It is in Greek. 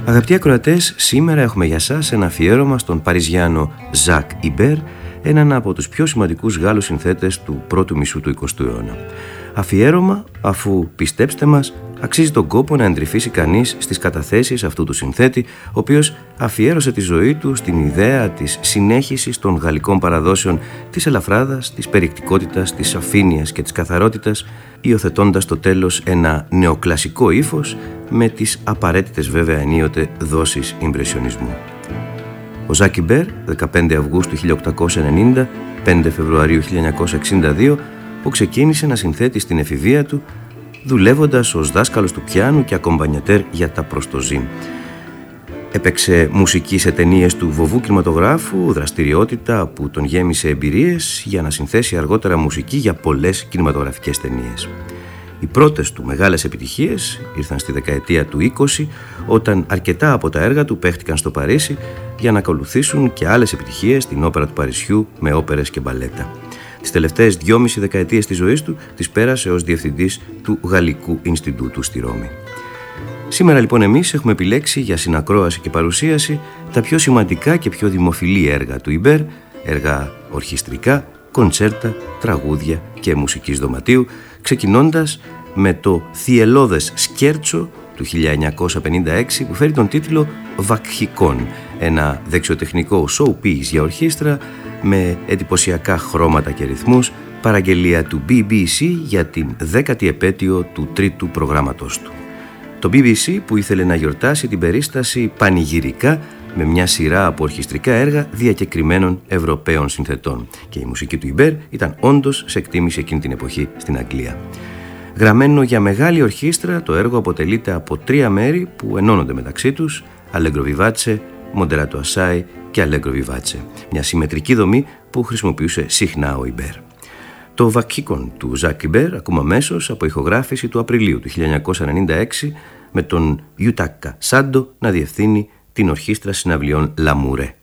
Αγαπητοί ακροατές, σήμερα έχουμε για σας ένα αφιέρωμα στον Παριζιάνο Ζακ Ιμπέρ, έναν από τους πιο σημαντικούς Γάλλους συνθέτες του πρώτου μισού του 20ου αιώνα. Αφιέρωμα αφού, πιστέψτε μας, αξίζει τον κόπο να εντρυφήσει κανείς στις καταθέσεις αυτού του συνθέτη, ο οποίος αφιέρωσε τη ζωή του στην ιδέα της συνέχισης των γαλλικών παραδόσεων, της ελαφράδας, της περιεκτικότητας, της αφήνειας και της καθαρότητας, υιοθετώντας στο τέλος ένα νεοκλασικό ύφος με τις απαραίτητες βέβαια ενίοτε δόσεις ιμπρεσιονισμού. Ο Ζακ Ιμπέρ, 15 Αυγούστου 1890, 5 Φεβρουαρίου 1962, που ξεκίνησε να συνθέτει στην εφηβεία του, δουλεύοντας ως δάσκαλος του πιάνου και ακομπανιατέρ για τα προστοζήν. Έπαιξε μουσική σε ταινίες του βοβού κινηματογράφου, δραστηριότητα που τον γέμισε εμπειρίες για να συνθέσει αργότερα μουσική για πολλές κινηματογραφικές ταινίες. Οι πρώτες του μεγάλες επιτυχίες ήρθαν στη δεκαετία του 20, όταν αρκετά από τα έργα του παίχτηκαν στο Παρίσι για να ακολουθήσουν και άλλες επιτυχίες στην όπερα του Παρισιού με όπερες και μπαλέτα. Τις τελευταίες 2,5 δεκαετίες της ζωής του τις πέρασε ως διευθυντής του Γαλλικού Ινστιτούτου στη Ρώμη. Σήμερα λοιπόν εμείς έχουμε επιλέξει για συνακρόαση και παρουσίαση τα πιο σημαντικά και πιο δημοφιλή έργα του Ιμπέρ, έργα ορχιστρικά, κοντσέρτα, τραγούδια και μουσικής δωματίου, ξεκινώντας με το θυελώδες σκέρτσο του 1956 που φέρει τον τίτλο «Βακχικόν», ένα δεξιοτεχνικό showpiece για ορχήστρα με εντυπωσιακά χρώματα και ρυθμούς, παραγγελία του BBC για την 10η επέτειο του τρίτου προγράμματος του. Το BBC που ήθελε να γιορτάσει την περίσταση πανηγυρικά με μια σειρά από ορχιστρικά έργα διακεκριμένων Ευρωπαίων συνθετών, και η μουσική του Ιμπέρ ήταν όντως σε εκτίμηση εκείνη την εποχή στην Αγγλία. Γραμμένο για μεγάλη ορχήστρα, το έργο αποτελείται από 3 μέρη που ενώνονται μεταξύ τους, Allegro vivace, Moderato assai και Allegro vivace, μια συμμετρική δομή που χρησιμοποιούσε συχνά ο Ιμπέρ. Το Βακχικόν του Ζακ Ιμπέρ ακούμε αμέσως από ηχογράφηση του Απριλίου του 1996 με τον Ιουτάκα Σάντο να διευθύνει την ορχήστρα συναυλιών Λαμουρέ.